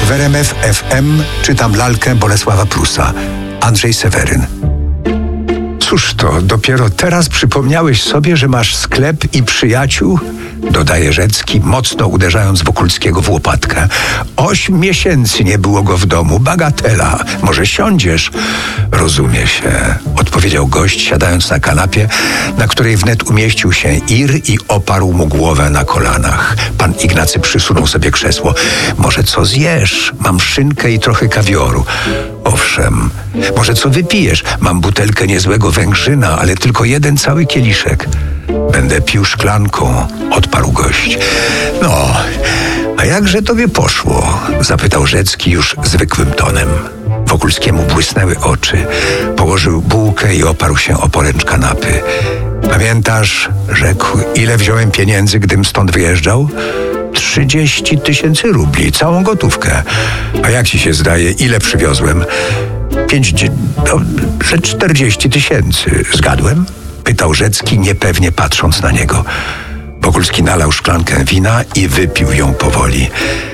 W RMF FM czytam lalkę Bolesława Prusa. Andrzej Seweryn. Cóż to, dopiero teraz przypomniałeś sobie, że masz sklep i przyjaciół? Dodaje Rzecki, mocno uderzając Wokulskiego w łopatkę. 8 miesięcy nie było go w domu. Bagatela. Może siądziesz? Rozumie się, odpowiedział gość, siadając na kanapie, na której wnet umieścił się Ir i oparł mu głowę na kolanach. Pan Ignacy przysunął sobie krzesło. Może co zjesz? Mam szynkę i trochę kawioru. Owszem. Może co wypijesz? Mam butelkę niezłego węgrzyna, ale tylko jeden cały kieliszek. Będę pił szklanką, odparł gość. No, a jakże tobie poszło? Zapytał Rzecki już zwykłym tonem. Wokulskiemu błysnęły oczy. Położył bułkę i oparł się o poręcz kanapy. Pamiętasz, rzekł, ile wziąłem pieniędzy, gdym stąd wyjeżdżał? 30 000 rubli, całą gotówkę. A jak ci się zdaje, ile przywiozłem? 40 000. Zgadłem? Pytał Rzecki, niepewnie patrząc na niego. Wokulski nalał szklankę wina i wypił ją powoli.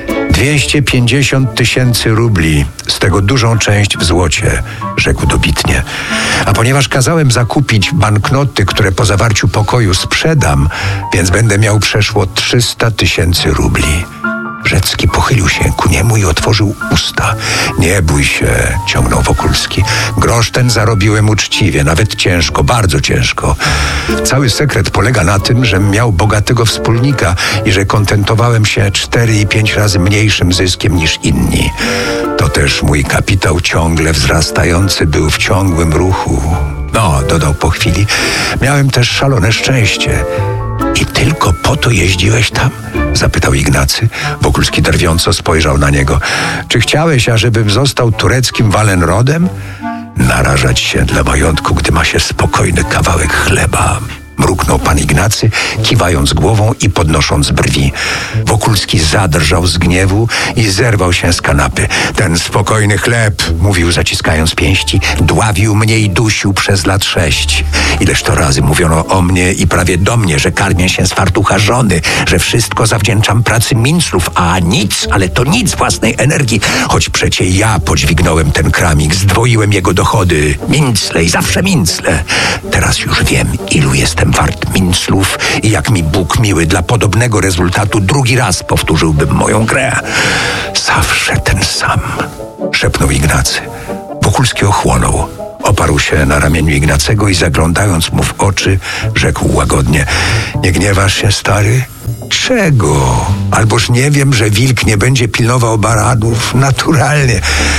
250 000 rubli, z tego dużą część w złocie, rzekł dobitnie. A ponieważ kazałem zakupić banknoty, które po zawarciu pokoju sprzedam, więc będę miał przeszło 300 000 rubli. Rzecki pochylił się ku niemu i otworzył usta. Nie bój się, ciągnął Wokulski. Grosz ten zarobiłem uczciwie, nawet ciężko, bardzo ciężko. Cały sekret polega na tym, że miał bogatego wspólnika i że kontentowałem się 4 i 5 razy mniejszym zyskiem niż inni. To też mój kapitał ciągle wzrastający był w ciągłym ruchu. No, dodał po chwili, miałem też szalone szczęście. I tylko po to jeździłeś tam? Zapytał Ignacy. Wokulski drwiąco spojrzał na niego. Czy chciałeś, ażebym został tureckim Wallenrodem? Narażać się dla majątku, gdy ma się spokojny kawałek chleba. Mruknął pan Ignacy, kiwając głową i podnosząc brwi. Wokulski zadrżał z gniewu i zerwał się z kanapy. Ten spokojny chleb, mówił zaciskając pięści, dławił mnie i dusił przez lat 6. Ileż to razy mówiono o mnie i prawie do mnie, że karmię się z fartucha żony, że wszystko zawdzięczam pracy minclów, a nic, ale to nic własnej energii, choć przecie ja podźwignąłem ten kramik, zdwoiłem jego dochody. Mincle i zawsze mincle. Teraz już wiem, ilu jestem wart minclów i jak mi Bóg miły dla podobnego rezultatu drugi raz powtórzyłbym moją grę. Zawsze ten sam, szepnął Ignacy. Wokulski ochłonął. Oparł się na ramieniu Ignacego i zaglądając mu w oczy, rzekł łagodnie: nie gniewasz się, stary? Czego? Alboż nie wiem, że wilk nie będzie pilnował baranów? Naturalnie.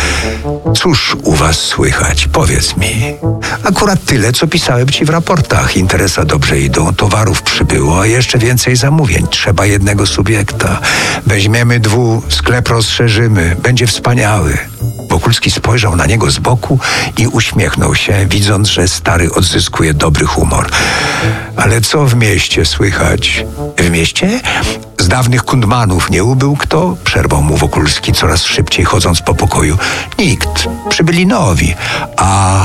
Cóż u was słychać? Powiedz mi. Akurat tyle, co pisałem ci w raportach. Interesa dobrze idą, towarów przybyło, a jeszcze więcej zamówień. Trzeba jednego subiekta. Weźmiemy 2, sklep rozszerzymy. Będzie wspaniały. Wokulski spojrzał na niego z boku i uśmiechnął się, widząc, że stary odzyskuje dobry humor. Ale co w mieście słychać? W mieście? Z dawnych kundmanów nie ubył kto? Przerwał mu Wokulski, coraz szybciej chodząc po pokoju. Nikt. Przybyli nowi. A